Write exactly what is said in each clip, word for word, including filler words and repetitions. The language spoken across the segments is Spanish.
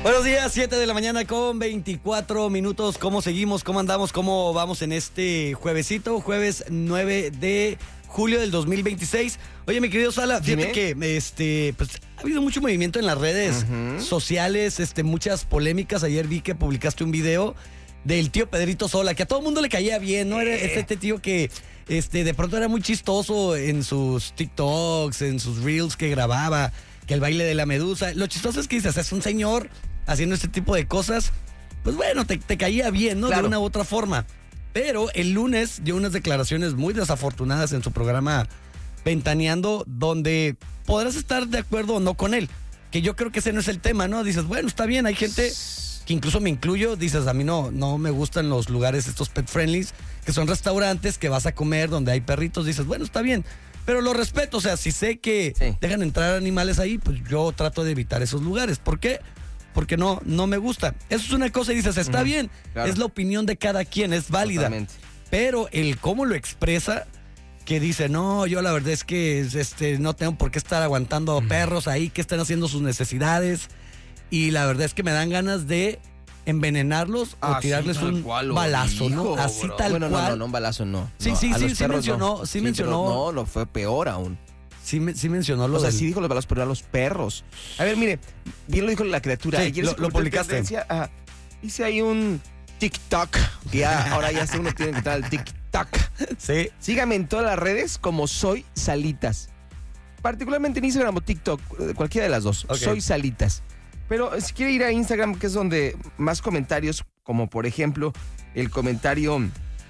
Buenos días, siete de la mañana con veinticuatro minutos. ¿Cómo seguimos? ¿Cómo andamos? ¿Cómo vamos en este juevesito? Jueves nueve de julio del dos mil veintiséis. Oye, mi querido Sala, fíjate que este, pues, ha habido mucho movimiento en las redes uh-huh. sociales, este, muchas polémicas. Ayer vi que publicaste un video del tío Pedrito Sola, que a todo el mundo le caía bien, ¿no? Era este, este tío que este, de pronto era muy chistoso en sus TikToks, en sus Reels que grababa, que el baile de la medusa. Lo chistoso es que dices, es un señor haciendo este tipo de cosas, pues bueno, te, te caía bien, ¿no? Claro. De una u otra forma. Pero el lunes dio unas declaraciones muy desafortunadas en su programa Ventaneando, donde podrás estar de acuerdo o no con él, que yo creo que ese no es el tema, ¿no? Dices, bueno, está bien, hay gente que incluso me incluyo, dices, a mí no, no me gustan los lugares estos pet friendlies, que son restaurantes que vas a comer donde hay perritos, dices, bueno, está bien, pero lo respeto, o sea, si sé que sí. dejan entrar animales ahí, pues yo trato de evitar esos lugares. ¿Por qué? Porque no, no me gusta. Eso es una cosa y dices, está uh-huh, bien, claro. Es la opinión de cada quien, es válida. Totalmente. Pero el cómo lo expresa, que dice, no, yo la verdad es que este, no tengo por qué estar aguantando uh-huh. perros ahí que están haciendo sus necesidades, y la verdad es que me dan ganas de envenenarlos ah, o tirarles sí, un cual, balazo, dijo, ¿no? Así bro. tal bueno, cual. No, no, no, un balazo no. Sí, no, sí, sí, sí mencionó, no. sí, sí mencionó. No, no, fue peor aún. Sí, sí mencionó lo O sea, del... sí dijo los balazos, pero a los perros. A ver, mire, bien lo dijo la criatura. Sí, Ayer lo, lo publicaste. Ah, hice ahí un TikTok, que ya, ahora ya sé, uno tiene que entrar al TikTok. Sí. Sígame en todas las redes como Soy Salitas. Particularmente en Instagram o TikTok, cualquiera de las dos. Okay. Soy Salitas. Pero si quiere ir a Instagram, que es donde más comentarios, como por ejemplo el comentario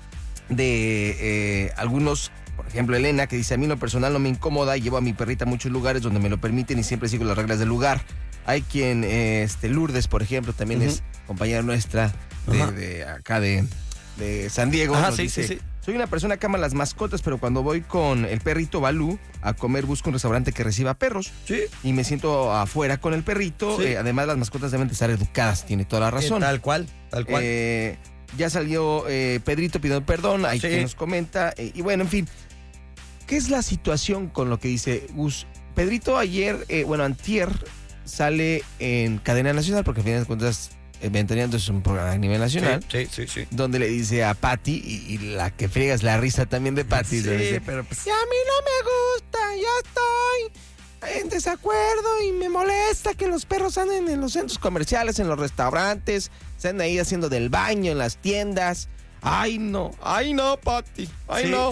de eh, algunos, por ejemplo Elena, que dice, a mí en lo personal no me incomoda, llevo a mi perrita a muchos lugares donde me lo permiten y siempre sigo las reglas del lugar. Hay quien, eh, este Lourdes, por ejemplo, también uh-huh. es compañera nuestra de, uh-huh. de acá de, de San Diego. Ajá, nos sí, dice, sí, sí. Soy una persona que ama las mascotas, pero cuando voy con el perrito Balú a comer busco un restaurante que reciba perros. Sí. Y me siento afuera con el perrito. Sí. Eh, además, las mascotas deben de estar educadas, tiene toda la razón. Eh, tal cual, tal cual. Eh, ya salió eh, Pedrito pidiendo perdón, hay sí. quien nos comenta. Eh, y bueno, en fin, ¿qué es la situación con lo que dice Gus? Pedrito ayer, eh, bueno, antier, sale en cadena nacional, porque al final de cuentas... Ventaneando es un programa a nivel nacional. Sí, sí, sí, sí. Donde le dice a Patty, y, y la que friega es la risa también de Patty. Sí, dice, pero pues... Y a mí no me gusta, ya estoy en desacuerdo y me molesta que los perros anden en los centros comerciales, en los restaurantes, se anden ahí haciendo del baño en las tiendas. Ay, no, ay, no, Patty, ay, sí, no.